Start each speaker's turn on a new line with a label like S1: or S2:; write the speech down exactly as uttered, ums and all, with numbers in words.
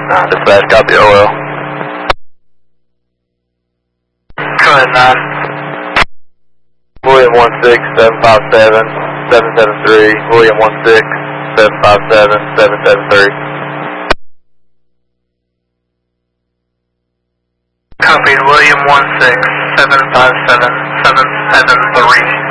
S1: nine, dispatch, copy O L.
S2: Go ahead, nine.
S1: William one six seven five seven seven seven three, William one six seven five seven seven seven three.
S2: Copied, William one six seven five seven seven seven three.